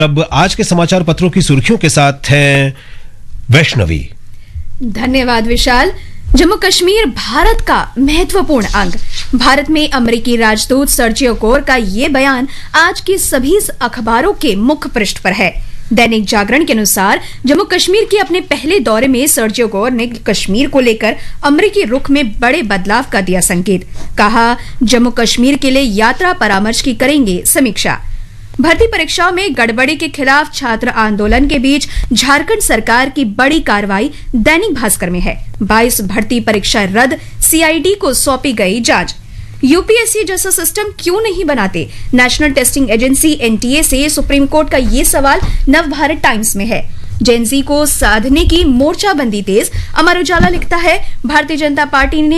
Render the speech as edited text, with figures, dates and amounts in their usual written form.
अब आज के समाचार पत्रों की सुर्खियों के साथ हैं वैष्णवी। धन्यवाद विशाल। जम्मू कश्मीर भारत का महत्वपूर्ण अंग। भारत में अमेरिकी राजदूत सर्जियो कोर का ये बयान आज की सभी अखबारों के मुख्य पृष्ठ पर है। दैनिक जागरण के अनुसार जम्मू कश्मीर के अपने पहले दौरे में सर्जियो कोर ने कश्मीर को लेकर अमेरिकी रुख में बड़े बदलाव का दिया संकेत। कहा, जम्मू कश्मीर के लिए यात्रा परामर्श की करेंगे समीक्षा। भर्ती परीक्षाओं में गड़बड़ी के खिलाफ छात्र आंदोलन के बीच झारखंड सरकार की बड़ी कार्रवाई दैनिक भास्कर में है। 22 भर्ती परीक्षा रद्द, सीआईडी को सौंपी गई जांच। यूपीएससी जैसा सिस्टम क्यों नहीं बनाते? नेशनल टेस्टिंग एजेंसी एनटीए से सुप्रीम कोर्ट का ये सवाल नवभारत टाइम्स में है। जेएनजी को साधने की मोर्चाबंदी तेज। अमर उजाला लिखता है, भारतीय जनता पार्टी ने